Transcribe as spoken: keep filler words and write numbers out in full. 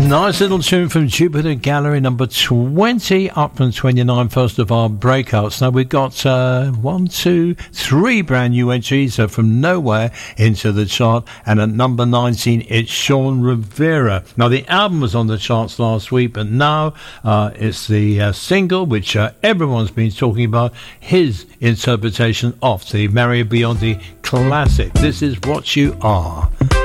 Nice little tune from Jupiter Gallery, number twenty, up from twenty-nine, first of our breakouts. Now we've got uh, one, two, three brand new entries uh, from nowhere into the chart, and at number nineteen, it's Sean Rivera. Now the album was on the charts last week, but now uh, it's the uh, single, which uh, everyone's been talking about, his interpretation of the Mario Biondi classic. This is What You Are.